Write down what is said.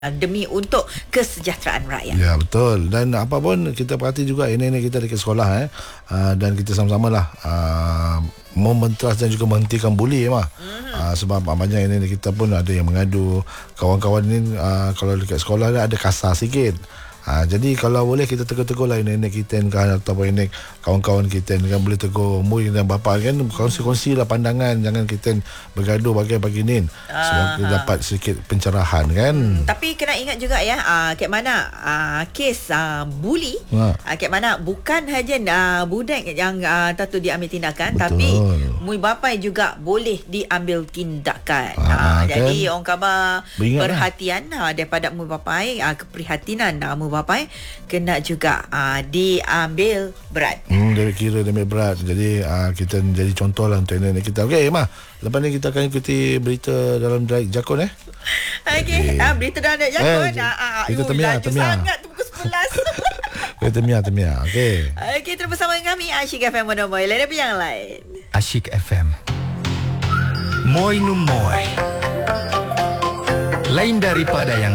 demi untuk kesejahteraan rakyat. Ya, betul. Dan apa pun kita perhati juga ini kita dekat sekolah dan kita sama-sama lah mementeras dan juga menghentikan buli sebab banyak ini kita pun ada yang mengadu kawan-kawan ini kalau dekat sekolah ada kasar sikit. Jadi kalau boleh kita tegur-tegur lah nenek kita kan, ataupun nenek kawan-kawan kita kan, boleh tegur umur dan bapa kan, kongsi-kongsi lah pandangan, jangan kita bergaduh bagi-bagi ni supaya kita dapat sedikit pencerahan kan. Tapi kena ingat juga ya, kat mana kes buli, kat mana bukan saja budak yang tentu diambil tindakan. Betul. Tapi mui bapai juga boleh diambil tindakan. Jadi orang khabar perhatian daripada mui bapai, keprihatinan mui bapai kena juga diambil berat. Dia kira dia ambil berat. Jadi kita jadi contoh lah untuk nenek kita. Okey, Mah. Lepas ni kita akan ikuti berita dalam Direct Jakun Okey, berita dalam Direct Jakun. Kita temia. Sangat tu pukul 11. Kita temia. Okey. Okey, terus bersama kami Asyik FM Monomoy. Lain apa yang lain? Asyik FM. Moy no moy. Lain daripada yang